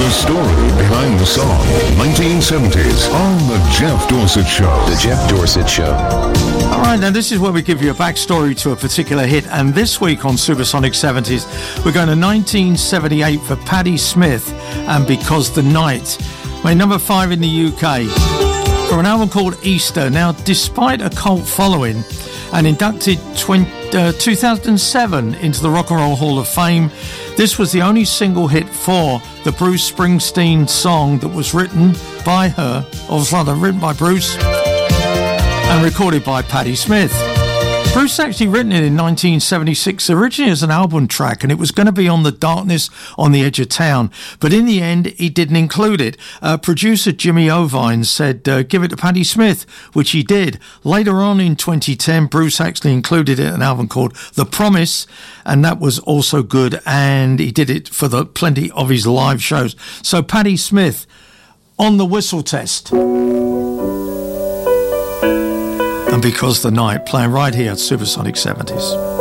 The story behind the song. 1970s on The Jeff Dorsett Show. The Jeff Dorsett Show. All right, now this is where we give you a backstory to a particular hit. And this week on Supersonic 70s, we're going to 1978 for Patti Smith and Because the Night. Made number 5 in the UK from an album called Easter. Now, despite a cult following and inducted 2007 into the Rock and Roll Hall of Fame, this was the only single hit for the Bruce Springsteen song that was written by her, or rather written by Bruce and recorded by Patti Smith. Bruce actually written it in 1976, originally as an album track, and it was going to be on The Darkness on the Edge of Town, but in the end he didn't include it. Producer Jimmy Ovine said give it to Patti Smith, which he did. Later on in 2010, Bruce actually included it in an album called The Promise, and that was also good, and he did it for plenty of his live shows. So Patti Smith on the whistle test. And Because the Night, playing right here at Supersonic 70s.